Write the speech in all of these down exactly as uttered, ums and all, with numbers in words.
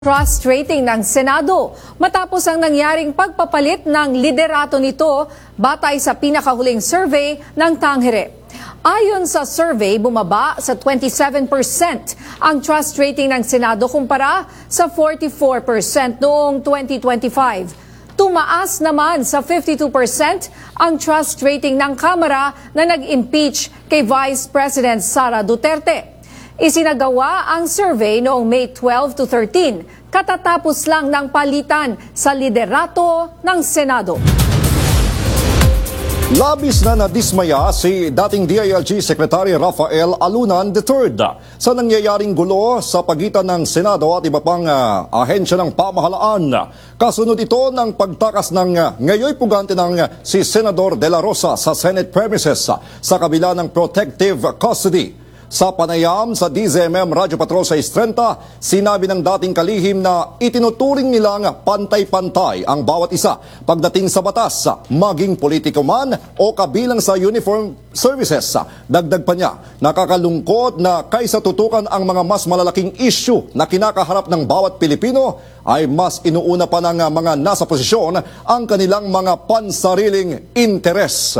Trust rating ng Senado matapos ang nangyaring pagpapalit ng liderato nito batay sa pinakahuling survey ng Tangere. Ayon sa survey, bumaba sa twenty-seven percent ang trust rating ng Senado kumpara sa forty-four percent noong twenty twenty-five. Tumaas naman sa fifty-two percent ang trust rating ng Kamara na nag-impeach kay Vice President Sara Duterte. Isinagawa ang survey noong May twelve to thirteen, katatapos lang ng palitan sa liderato ng Senado. Labis na nadismaya si dating D I L G Secretary Rafael Alunan the third sa nangyayaring gulo sa pagitan ng Senado at iba pang uh, ahensya ng pamahalaan. Kasunod ito ng pagtakas ng uh, ngayoy pugante ng uh, si Senador De La Rosa sa Senate premises uh, sa kabila ng protective custody. Sa panayam sa D Z M M Radyo Patrol sa Istrenta, sinabi ng dating kalihim na itinuturing nilang pantay-pantay ang bawat isa pagdating sa batas, maging politiko man o kabilang sa uniform services. Dagdag pa niya, nakakalungkot na kaysa tutukan ang mga mas malalaking issue na kinakaharap ng bawat Pilipino, ay mas inuuna pa ng mga nasa posisyon ang kanilang mga pansariling interes.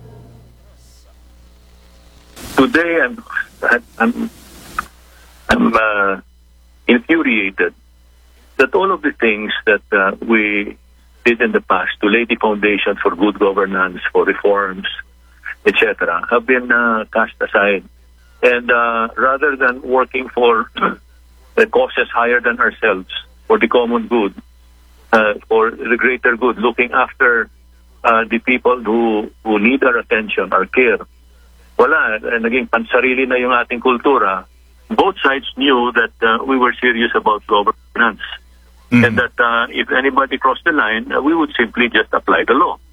Today, I'm I'm, I'm uh, infuriated that all of the things that uh, we did in the past to lay the foundation for good governance, for reforms, et cetera, have been uh, cast aside. And uh, rather than working for the causes higher than ourselves, for the common good, uh, for the greater good, looking after uh, the people who, who need our attention, our care, wala, naging pansarili na yung ating kultura. Both sides knew that uh, we were serious about governance. Mm-hmm. And that uh, if anybody crossed the line, uh, we would simply just apply the law.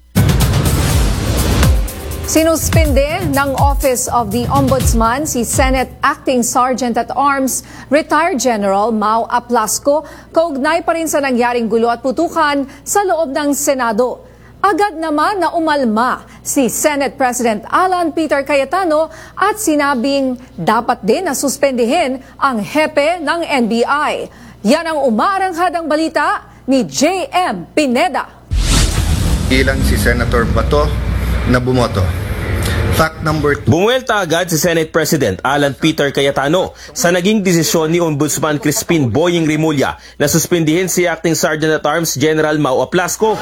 Sinuspinde ng Office of the Ombudsman si Senate Acting Sergeant at Arms, Retired General Mau Aplasco, kaugnay pa rin sa nangyaring gulo at putukan sa loob ng Senado. Agad naman na umalma si Senate President Alan Peter Cayetano at sinabing dapat din na suspendihin ang hepe ng N B I. Yan ang umaaranghadang balita ni J M Pineda. Ilang si Senator Bato na bumoto. Fact number two. Bumuelta agad si Senate President Alan Peter Cayetano sa naging desisyon ni Ombudsman Crispin Boying Rimulya na suspendihin si Acting Sergeant at Arms General Mau Aplasco.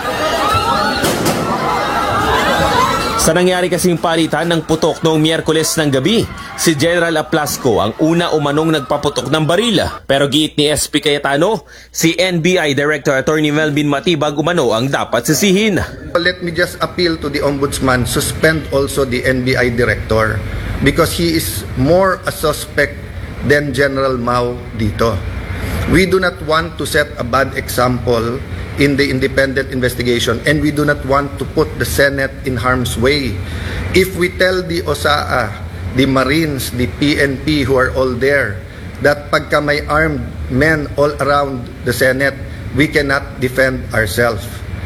Sa nangyari kasing palitan ng putok noong Miyerkules ng gabi, si General Aplasco ang una umanong nagpaputok ng baril. Pero giit ni S P Cayetano, si N B I Director Attorney Melvin Matibag umano ang dapat sisihin. Let me just appeal to the Ombudsman, suspend also the N B I Director because he is more a suspect than General Mau dito. We do not want to set a bad example in the independent investigation, and we do not want to put the Senate in harm's way. If we tell the O S A A, the Marines, the P N P who are all there, that pagka may armed men all around the Senate, we cannot defend ourselves.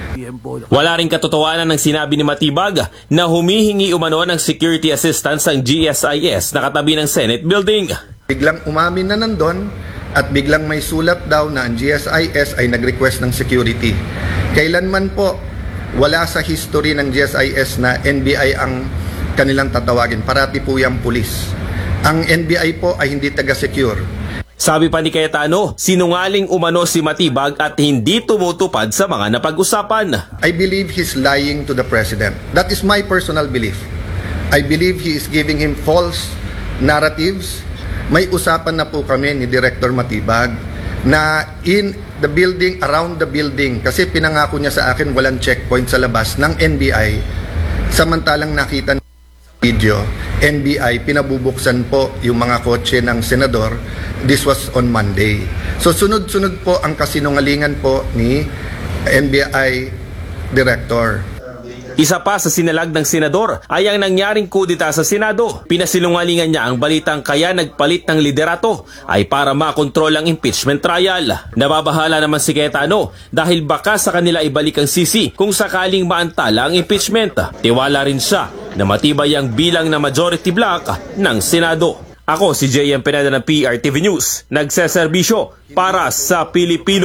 Wala rin katotohanan ng sinabi ni Matibag na humihingi umano ng security assistance ang G S I S na katabi ng Senate building. Biglang umamin na nandun at biglang may sulat daw na ang G S I S ay nag-request ng security. Kailanman po, wala sa history ng G S I S na N B I ang kanilang tatawagin. Parati po yung pulis. Ang N B I po ay hindi taga-secure. Sabi pa ni Cayetano, sinungaling umano si Matibag at hindi tumutupad sa mga napag-usapan. I believe he's lying to the President. That is my personal belief. I believe he is giving him false narratives. May usapan na po kami ni Director Matibag na in the building, around the building, kasi pinangako niya sa akin walang checkpoint sa labas ng N B I. Samantalang nakita ng video, N B I, pinabubuksan po yung mga kotse ng senador. This was on Monday. So sunod-sunod po ang kasinungalingan po ni N B I Director. Isa pa sa sinalag ng senador ay ang nangyaring kudita sa Senado. Pinasilungalingan niya ang balitang kaya nagpalit ng liderato ay para makontrol ang impeachment trial. Nababahala naman si Cayetano dahil baka sa kanila ibalik ang sisi kung sakaling maantala ang impeachment. Tiwala rin siya na matibay ang bilang na majority block ng Senado. Ako si J M Pineda ng P R T V News, nagseserbisyo para sa Pilipino.